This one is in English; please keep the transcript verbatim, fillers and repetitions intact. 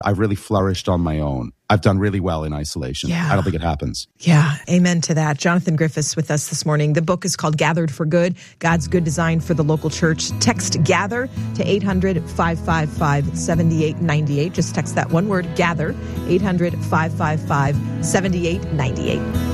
I've really flourished on my own. I've done really well in isolation. Yeah. I don't think it happens. Yeah, amen to that. Jonathan Griffiths with us this morning. The book is called Gathered for Good, God's Good Design for the Local Church. Text GATHER to eight hundred, five five five, seven eight nine eight. Just text that one word, GATHER, eight hundred, five five five, seven eight nine eight.